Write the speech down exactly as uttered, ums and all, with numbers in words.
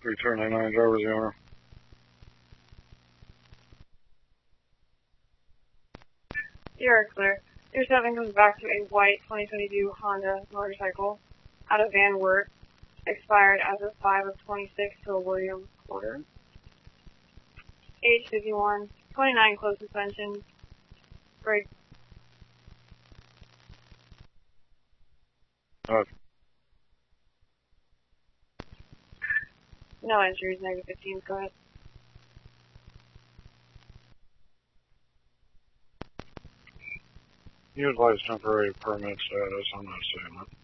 three two nine nine, driver's the owner. You're clear. Your seven comes back to a white twenty twenty-two Honda motorcycle out of Van Wert, expired as of five of twenty-six to a William Porter. Age fifty-one, twenty-nine closed suspension, brake. Uh, No injuries, negative fifteen, go ahead. utilize temporary permit status, I'm not saying that.